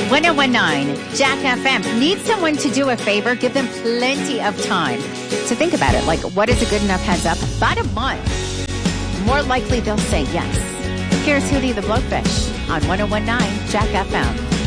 1019 Jack FM. Need someone to do a favor? Give them plenty of time to think about it. Like, what is a good enough heads up? About a month. More likely they'll say yes. Here's Hootie the Blowfish on 1019 Jack FM.